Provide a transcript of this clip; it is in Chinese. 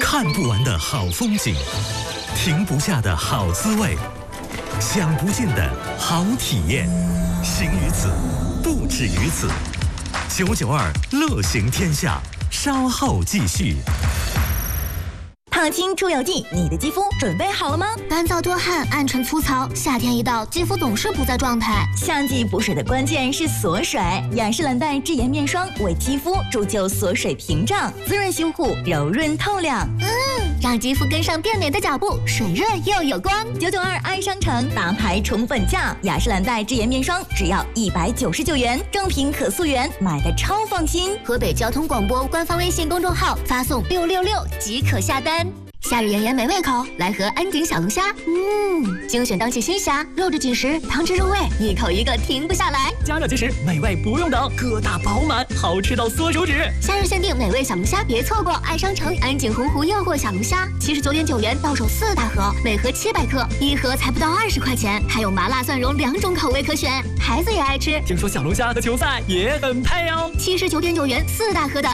看不完的好风景，停不下的好滋味，享不尽的好体验。行于此，不止于此。992乐行天下，稍后继续。 烫青出油剂，你的肌肤准备好了吗？ 干燥多汗、暗沉粗糙，夏天一到，肌肤总是不在状态。 夏季补水的关键是锁水，雅诗兰黛智妍面霜为肌肤铸就锁水屏障，滋润修护，柔润透亮。 让肌肤跟上变美的脚步，水润又有光。 992爱商城大牌宠粉价，雅诗兰黛智妍面霜只要199元，正品可溯源，买的超放心。 河北交通广播官方微信公众号发送666即可下单。夏日炎炎没胃口，来盒安井小龙虾。精选当季新虾，肉质紧实，汤汁入味，一口一个停不下来。 加热即食，美味不用等，个大饱满，好吃到缩手指。 夏日限定美味小龙虾，别错过！爱商城安井洪湖诱惑小龙虾，79.9元到手4大盒，每盒700克，一盒才不到20块钱，还有麻辣蒜蓉2种口味可选，孩子也爱吃。 听说小龙虾和球赛也很配哦。 79.9元4大盒的